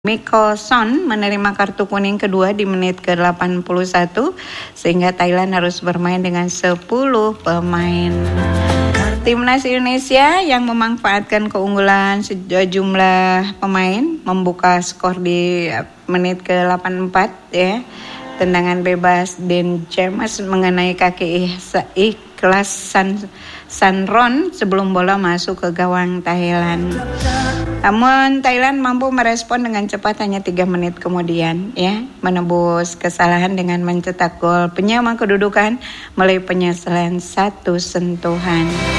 Mickelson menerima kartu kuning kedua di menit ke-81 sehingga Thailand harus bermain dengan 10 pemain. Timnas Indonesia yang memanfaatkan keunggulan sejumlah pemain membuka skor di menit ke-84 ya. Tendangan bebas Dan James mengenai kaki Ikhlas Sanron sebelum bola masuk ke gawang Thailand. Namun Thailand mampu merespon dengan cepat hanya 3 menit kemudian ya, menebus kesalahan dengan mencetak gol penyama kedudukan melalui penyelesaian satu sentuhan.